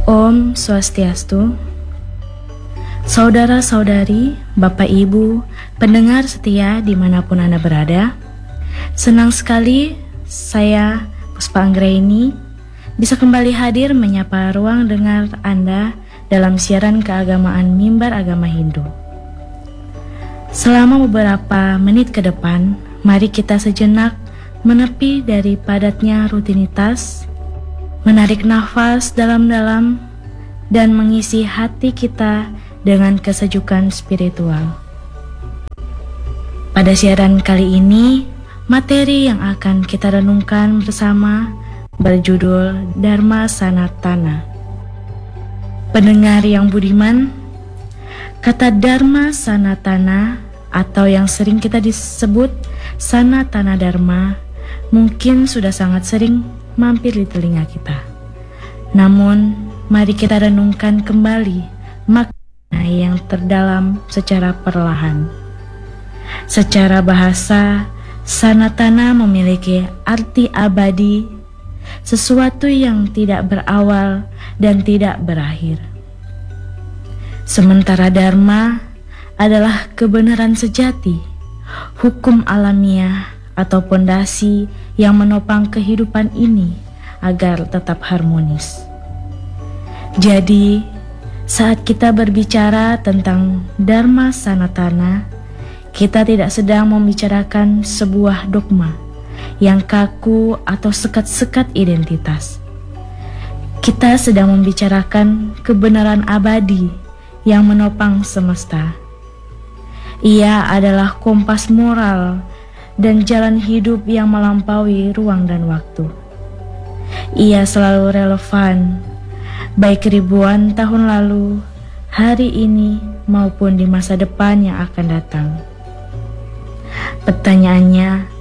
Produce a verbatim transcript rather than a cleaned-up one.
Om Swastiastu. Saudara-saudari, Bapak Ibu, pendengar setia dimanapun Anda berada, senang sekali saya Puspa Anggraini bisa kembali hadir menyapa ruang dengar Anda dalam siaran keagamaan Mimbar Agama Hindu. Selama beberapa menit ke depan, mari kita sejenak menepi dari padatnya rutinitas, menarik nafas dalam-dalam, dan mengisi hati kita dengan kesejukan spiritual. Pada siaran kali ini, materi yang akan kita renungkan bersama berjudul Dharma Sanatana. Pendengar yang budiman, kata Dharma Sanatana atau yang sering kita disebut Sanatana Dharma mungkin sudah sangat sering mampir di telinga kita. Namun, mari kita renungkan kembali makna yang terdalam secara perlahan. Secara bahasa, Sanatana memiliki arti abadi, sesuatu yang tidak berawal dan tidak berakhir. Sementara Dharma adalah kebenaran sejati, hukum alamiah atau pondasi yang menopang kehidupan ini agar tetap harmonis. Jadi, saat kita berbicara tentang Dharma Sanatana, kita tidak sedang membicarakan sebuah dogma yang kaku atau sekat-sekat identitas. Kita sedang membicarakan kebenaran abadi yang menopang semesta. Ia adalah kompas moral dan jalan hidup yang melampaui ruang dan waktu. Ia selalu relevan, baik ribuan tahun lalu, hari ini, maupun di masa depan yang akan datang. Pertanyaannya,